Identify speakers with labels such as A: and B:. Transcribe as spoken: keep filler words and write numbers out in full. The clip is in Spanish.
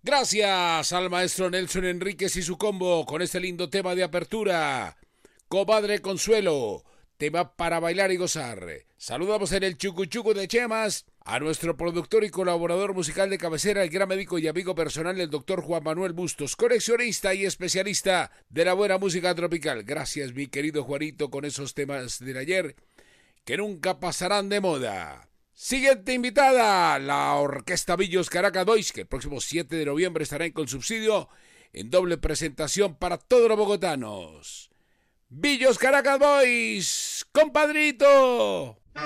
A: Gracias al maestro Nelson Enríquez y su combo con este lindo tema de apertura. Comadre Consuelo, tema para bailar y gozar. Saludamos en el Chucuchuco de Chemas a nuestro productor y colaborador musical de cabecera, el gran médico y amigo personal, el doctor Juan Manuel Bustos, coleccionista y especialista de la buena música tropical. Gracias, mi querido Juanito, con esos temas del ayer que nunca pasarán de moda. Siguiente invitada, la Orquesta Villos Caracas Boys, que el próximo siete de noviembre estará en Consubsidio en doble presentación para todos los bogotanos. Villos Caracas Boys, compadrito.